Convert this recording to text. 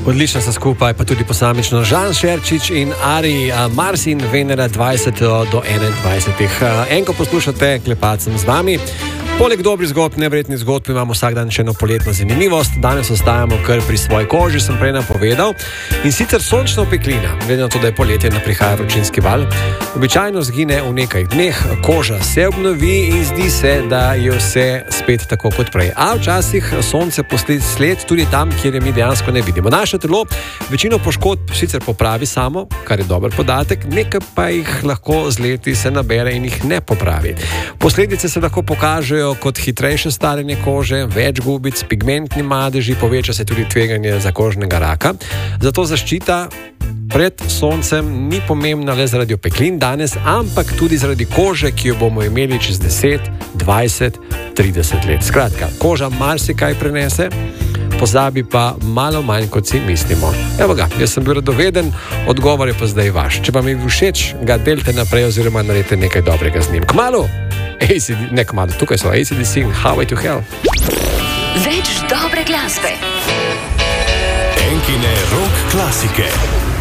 Odlično sta skupaj, pa tudi posamično Žan Šerčič in Ari, Mars in Venera 20 do 21. Enko poslušate, klepat sem z vami. Poleg dobrih zgodb, nevrednih zgodb imamo vsak dan še eno poletno zanimivost. Danes ostajamo kar pri svoji koži, sem prej napovedal. In sicer sončna opeklina, glede na to, da je poletje, na prihaja vročinski val, običajno zgine v nekaj dneh, koža se obnovi in zdi se, da je vse spet tako kot prej. A včasih sonce pusti sled tudi tam, kjer je mi dejansko ne vidimo. Naše telo večino poškodb sicer popravi samo, kar je dober podatek, nekaj pa jih lahko z leti se nabere in jih ne popravi. Posledice se lahko pokažejo kot hitrejše staranje kože, več gubic, pigmentni madeži, poveča se tudi tveganje za kožnega raka. Zato zaščita pred soncem ni pomembna le zaradi opeklin danes, ampak tudi zaradi kože, ki jo bomo imeli čez 10, 20, 30 let. Skratka, koža marsikaj prenese, pozabi pa malo manj, kot si mislimo. Evo ga, jaz sem bil radoveden, odgovor je pa zdaj vaš. Če pa mi všeč, ga delte naprej oziroma naredite nekaj dobrega z njim. Kmalu! Tukaj so AC/DC in Highway to Hell. Več dobre glasbe. Enkine rock klasike.